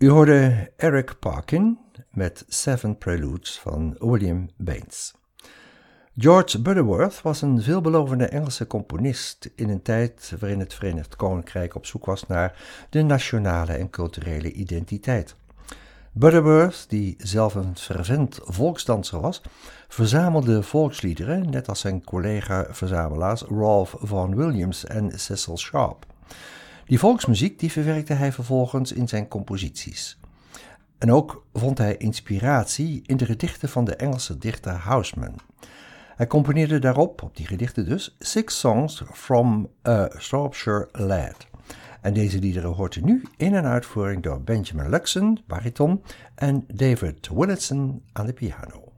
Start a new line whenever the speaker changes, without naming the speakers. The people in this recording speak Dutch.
U hoorde Eric Parkin met 7 Preludes van William Baines. George Butterworth was een veelbelovende Engelse componist in een tijd waarin het Verenigd Koninkrijk op zoek was naar de nationale en culturele identiteit. Butterworth, die zelf een fervent volksdanser was, verzamelde volksliederen, net als zijn collega-verzamelaars Ralph Vaughan Williams en Cecil Sharp. Die volksmuziek die verwerkte hij vervolgens in zijn composities. En ook vond hij inspiratie in de gedichten van de Engelse dichter Housman. Hij componeerde daarop, op die gedichten dus, 6 songs from a Shropshire lad. En deze liederen hoort u nu in een uitvoering door Benjamin Luxon, bariton, en David Willitson aan de piano.